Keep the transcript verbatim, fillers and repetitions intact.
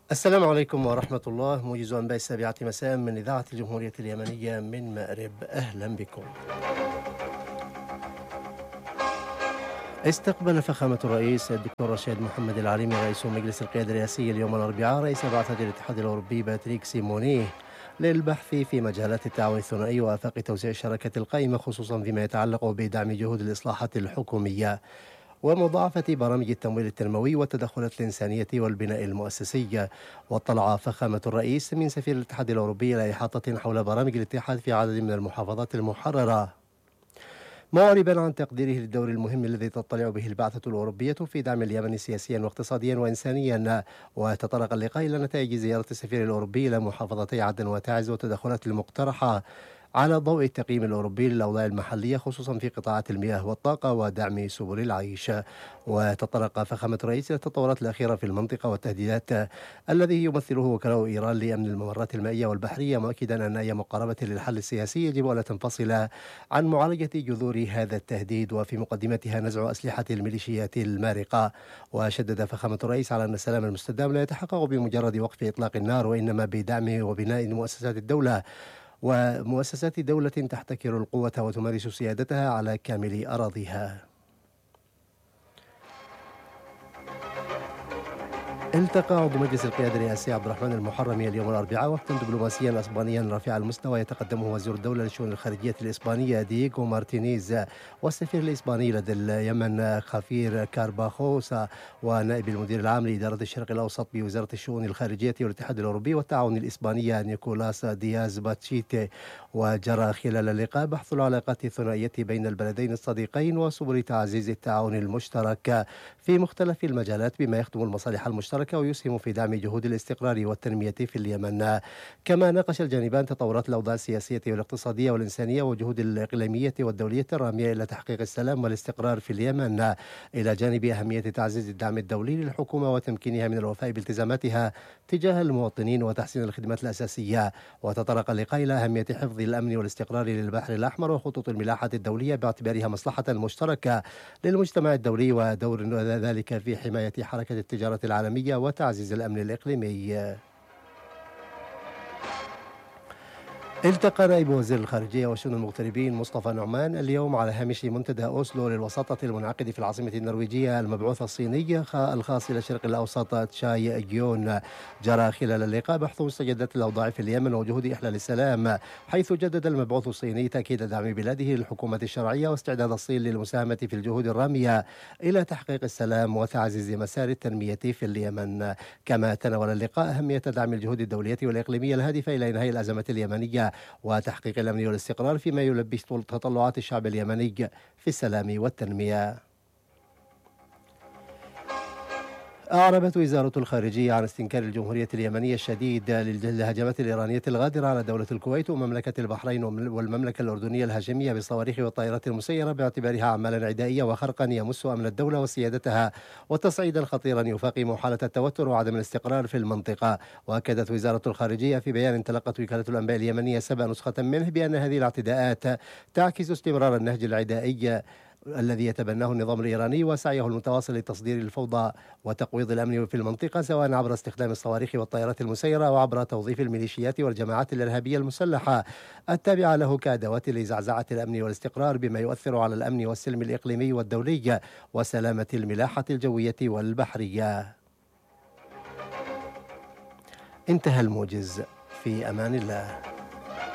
السلام عليكم ورحمة الله. موجز أنباء السابعة مساء من إذاعة الجمهورية اليمنية من مأرب، أهلا بكم. استقبل فخامة الرئيس الدكتور رشيد محمد العليمي رئيس مجلس القيادة الرئاسي اليوم الأربعاء رئيس بعثة الاتحاد الأوروبي باتريك سيمونيه للبحث في مجالات التعاون الثنائي وآفاق توسيع الشراكة القائمة، خصوصا فيما يتعلق بدعم جهود الإصلاحات الحكومية ومضاعفة برامج التمويل التنموي والتدخلات الإنسانية والبناء المؤسسي. واطلع فخامة الرئيس من سفير الاتحاد الأوروبي إلى إحاطة حول برامج الاتحاد في عدد من المحافظات المحررة، معربا عن تقديره للدور المهم الذي تطلع به البعثة الأوروبية في دعم اليمن سياسيا واقتصاديا وإنسانيا. وتطرق اللقاء إلى نتائج زيارة السفير الأوروبي إلى محافظتي عدن وتعز والتدخلات المقترحة على ضوء التقييم الأوروبي للأوضاع المحلية، خصوصا في قطاعات المياه والطاقة ودعم سبل العيش. وتطرق فخامة الرئيس إلى التطورات الأخيرة في المنطقة والتهديدات الذي يمثله وكلاء إيران لأمن الممرات المائية والبحرية، مؤكدا أن أي مقاربة للحل السياسي يجب ألا تنفصل عن معالجة جذور هذا التهديد، وفي مقدمتها نزع أسلحة الميليشيات المارقة. وشدد فخامة الرئيس على أن السلام المستدام لا يتحقق بمجرد وقف إطلاق النار، وإنما بدعم وبناء مؤسسات الدولة ومؤسسات دولة تحتكر القوة وتمارس سيادتها على كامل أراضيها. التقى عضو مجلس القيادة الرئاسي عبد الرحمن المحرمي اليوم الأربعاء وفدا دبلوماسيا أسبانيا رفيع المستوى يتقدمه وزير الدولة للشؤون الخارجية الإسبانية دييغو مارتينيز، والسفير الإسباني لدى اليمن خافير كارباخوسا، ونائب المدير العام لإدارة الشرق الأوسط بوزارة الشؤون الخارجية والاتحاد الأوروبي والتعاون الإسبانية نيكولاس دياز باتشيتي. وجرى خلال اللقاء بحث العلاقات الثنائية بين البلدين الصديقين وسبل تعزيز التعاون المشترك في مختلف المجالات بما يخدم المصالح المشتركة ويسهم في دعم جهود الاستقرار والتنمية في اليمن. كما ناقش الجانبان تطورات الأوضاع السياسية والاقتصادية والإنسانية وجهود الإقليمية والدولية الرامية إلى تحقيق السلام والاستقرار في اليمن، إلى جانب أهمية تعزيز الدعم الدولي للحكومة وتمكينها من الوفاء بالتزاماتها تجاه المواطنين وتحسين الخدمات الأساسية. وتطرق اللقاء إلى أهمية حفظ الأمن والاستقرار للبحر الأحمر وخطوط الملاحة الدولية باعتبارها مصلحة مشتركة للمجتمع الدولي، ودور ذلك في حماية حركة التجارة العالمية وتعزيز الأمن الإقليمي. التقى نائب وزير الخارجية وشؤون المغتربين مصطفى نعمان اليوم على هامش منتدى أوسلو للوساطة المنعقد في العاصمة النرويجية المبعوث الصيني الخاص إلى الشرق الأوسط تشاي جيون. جرى خلال اللقاء بحث مستجدات الأوضاع في اليمن وجهود إحلال السلام، حيث جدد المبعوث الصيني تأكيد دعم بلاده للحكومة الشرعية واستعداد الصين للمساهمة في الجهود الرامية إلى تحقيق السلام وتعزيز مسار التنمية في اليمن. كما تناول اللقاء أهمية دعم الجهود الدولية والإقليمية الهادفة إلى إنهاء الأزمة اليمنية وتحقيق الأمن والاستقرار فيما يلبي تطلعات الشعب اليمني في السلام والتنمية. أعربت وزارة الخارجية عن استنكار الجمهورية اليمنية الشديد للهجمات الإيرانية الغادرة على دولة الكويت ومملكة البحرين والمملكة الأردنية الهاشمية بالصواريخ والطائرات المسيرة باعتبارها أعمالا عدائية وخرقا يمس أمن الدولة وسيادتها وتصعيدا خطيرا يفاقم حالة التوتر وعدم الاستقرار في المنطقة. وأكدت وزارة الخارجية في بيان تلقت وكالة الأنباء اليمنية سبع نسخة منه بأن هذه الاعتداءات تعكس استمرار النهج العدائي الذي يتبناه النظام الإيراني وسعيه المتواصل لتصدير الفوضى وتقويض الأمن في المنطقة، سواء عبر استخدام الصواريخ والطائرات المسيرة أو عبر توظيف الميليشيات والجماعات الإرهابية المسلحة التابعة له كأدوات لزعزعة الأمن والاستقرار، بما يؤثر على الأمن والسلم الإقليمي والدولي وسلامة الملاحة الجوية والبحرية. انتهى الموجز، في أمان الله.